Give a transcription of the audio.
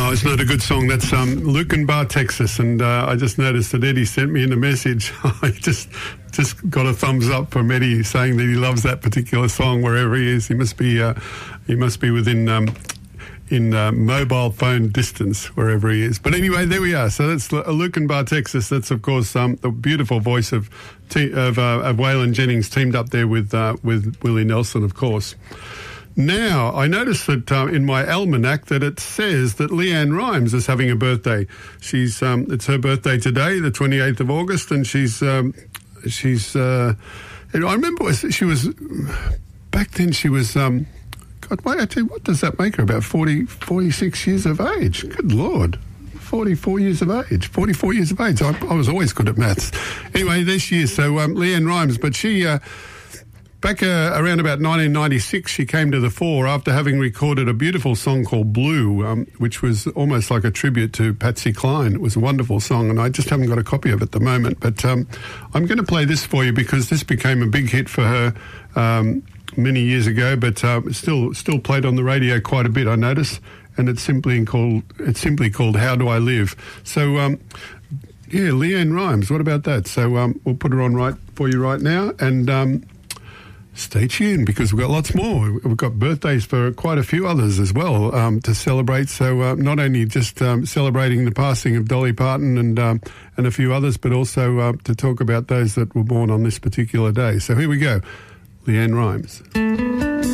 No, it's not a good song. That's Lukenbah, Texas, and I just noticed that Eddie sent me in a message. I just got a thumbs up from Eddie saying that he loves that particular song wherever he is. He must be within in mobile phone distance wherever he is. But anyway, there we are. So that's Lukenbah, Texas. That's of course the beautiful voice of Waylon Jennings teamed up there with Willie Nelson, of course. Now, I noticed that in my almanac that it says that Leanne Rimes is having a birthday. She's it's her birthday today, the 28th of August, and I remember she was back then. She was God. Wait, I tell you, what does that make her? About 46 years of age. Good Lord. 44 years of age. 44 years of age. I was always good at maths. Anyway, there she is. So Leanne Rimes, but she. Back around about 1996, she came to the fore after having recorded a beautiful song called Blue, which was almost like a tribute to Patsy Cline. It was a wonderful song, and I just haven't got a copy of it at the moment. But I'm going to play this for you because this became a big hit for her many years ago, but still played on the radio quite a bit, I notice. And it's simply called How Do I Live? So, yeah, Leanne Rimes, what about that? So we'll put her on right for you right now, and stay tuned because we've got lots more. We've got birthdays for quite a few others as well to celebrate. So not only just celebrating the passing of Dolly Parton and a few others, but also to talk about those that were born on this particular day. So here we go. Leanne Rimes.